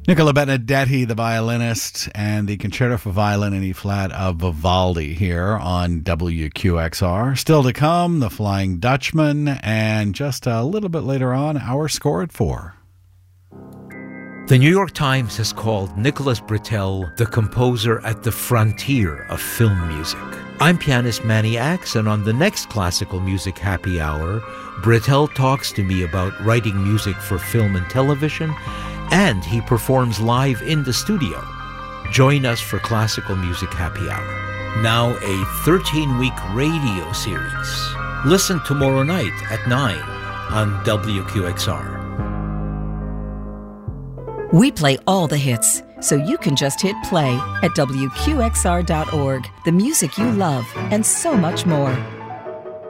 Nicola Benedetti, the violinist, and the Concerto for Violin and E-flat of Vivaldi here on WQXR. Still to come, The Flying Dutchman, and just a little bit later on, Our Score at 4. The New York Times has called Nicholas Britell the composer at the frontier of film music. I'm pianist Manny Axe, and on the next Classical Music Happy Hour, Britell talks to me about writing music for film and television, and he performs live in the studio. Join us for Classical Music Happy Hour. Now a 13-week radio series. Listen tomorrow night at 9 on WQXR. We play all the hits, so you can just hit play at WQXR.org. The music you love, and so much more.